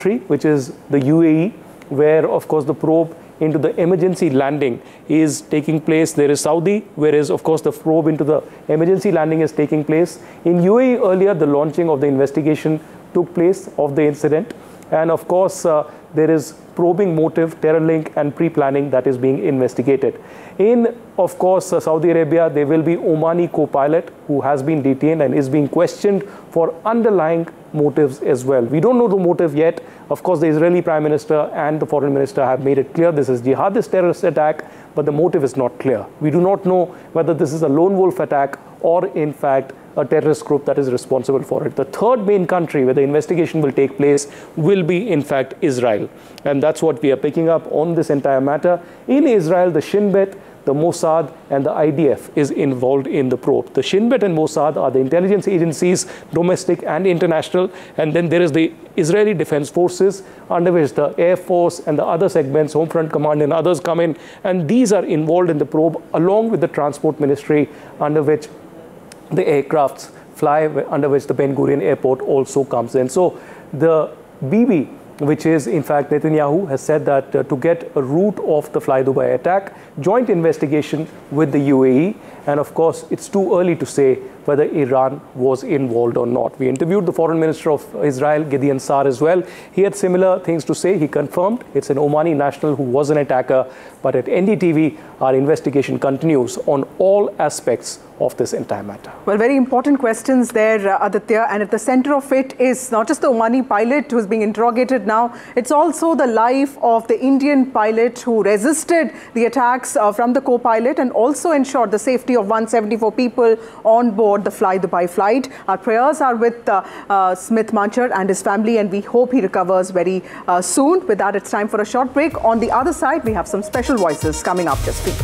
which is the UAE, where, of course, the probe into the emergency landing is taking place. There is Saudi, whereas, of course, the probe into the emergency landing is taking place. In UAE earlier, the launching of the investigation took place of the incident. And, of course, there is probing motive, terror link, and pre-planning that is being investigated. In, of course, Saudi Arabia, there will be Omani co-pilot who has been detained and is being questioned for underlying motives as well. We don't know the motive yet. Of course, the Israeli Prime Minister and the Foreign Minister have made it clear this is jihadist terrorist attack, but the motive is not clear. We do not know whether this is a lone wolf attack or, in fact, a terrorist group that is responsible for it. The third main country where the investigation will take place will be, in fact, Israel. And that's what we are picking up on this entire matter. In Israel, the Shin Bet, the Mossad, and the IDF is involved in the probe. The Shin Bet and Mossad are the intelligence agencies, domestic and international. And then there is the Israeli Defense Forces, under which the Air Force and the other segments, Home Front Command and others come in. And these are involved in the probe, along with the Transport Ministry, under which the aircrafts fly, under which the Ben Gurion Airport also comes in. So the Bibi, which is, in fact, Netanyahu, has said that to get a root of the Fly Dubai attack, joint investigation with the UAE. And, of course, it's too early to say whether Iran was involved or not. We interviewed the Foreign Minister of Israel, Gideon Sa'ar, as well. He had similar things to say. He confirmed it's an Omani national who was an attacker. But at NDTV, our investigation continues on all aspects of this entire matter. Well, very important questions there, Aditya. And at the center of it is not just the Omani pilot who is being interrogated now, it's also the life of the Indian pilot who resisted the attacks from the co-pilot and also ensured the safety of 174 people on board the Fly Dubai flight. Our prayers are with Smith Manchar and his family, and we hope he recovers very soon. With that, it's time for a short break. On the other side, we have some special voices coming up. Just